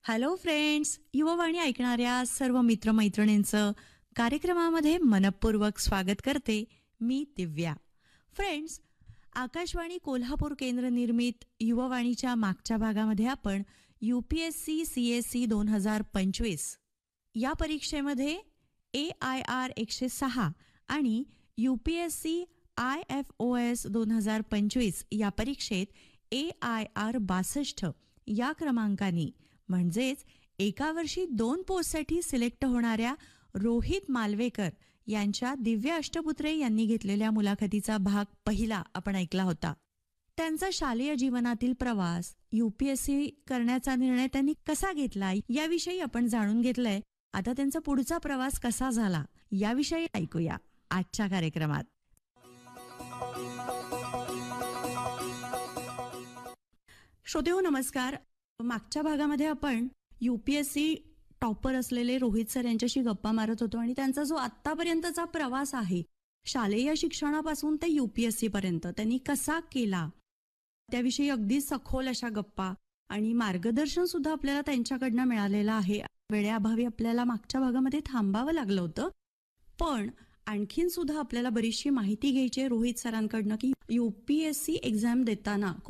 Hello friends, Yuvvani ऐकणाऱ्या सर्व मित्रमैत्रिणींचं कार्यक्रमामध्ये मनपूर्वक स्वागत करते. मी दिव्या. फ्रेंड्स, आकाशवाणी कोल्हापूर केंद्र निर्मित युववाणीच्या मागच्या भागामध्ये आपण UPSC CSE 2025 या परीक्षेमध्ये AIR 106 आणि UPSC IFOS 2025 या परीक्षेत AIR 62 या क्रमांकाने म्हणजेच एका वर्षी 2 पोस्टसाठी सिलेक्ट होणाऱ्या रोहित मालवेकर यांच्या दिव्य अष्टपुत्रे यांनी घेतलेल्या मुलाखतीचा भाग पहिला आपण ऐकला होता. त्यांचा शालेय जीवनातील प्रवास, UPSC करण्याचा निर्णय त्यांनी कसा घेतला याविषयी आपण जाणून घेतलंय. आता त्यांचा पुढचा प्रवास कसा झाला याविषयी ऐकूया आजच्या कार्यक्रमात. श्रोतेहो नमस्कार. मागच्या भागामध्ये आपण UPSC टॉपर असलेले रोहित सर यांच्याशी गप्पा मारत होतो आणि त्यांचा जो आत्तापर्यंतचा प्रवास आहे शालेय शिक्षणापासून ते UPSC पर्यंत त्यांनी कसा केला त्याविषयी अगदी सखोल अशा गप्पा आणि मार्गदर्शन सुद्धा आपल्याला त्यांच्याकडनं मिळालेलं आहे. वेळेअभावी आपल्याला मागच्या भागामध्ये थांबावं लागलं होतं, पण आणखीन सुद्धा आपल्याला बरीचशी माहिती घ्यायची आहे रोहित सरांकडनं की UPSC एक्झाम देताना